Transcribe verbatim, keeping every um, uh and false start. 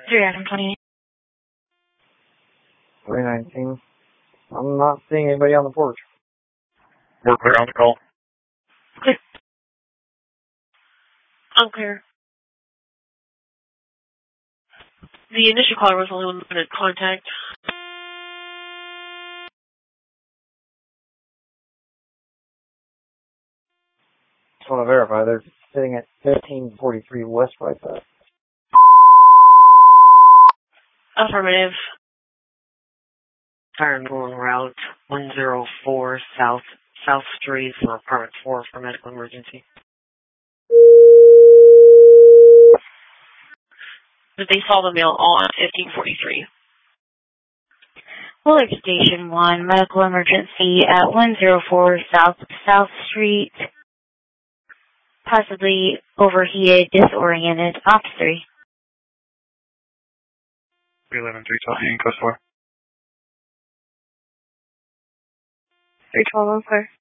three Adam twenty-eight. three nineteen. I'm not seeing anybody on the porch. We're clear on the call. Clear. Unclear. The initial caller was only one minute contact. Just want to verify they're sitting at fifteen forty-three West Whiteside. Affirmative. Fire Northern Route one zero four South South Street for apartment four for medical emergency. That they saw the mail on fifteen forty-three. Willard Station one, medical emergency at one zero four South South Street. Possibly overheated, disoriented. Ops three. three eleven, three twelve, handcuffs four. three twelve, okay.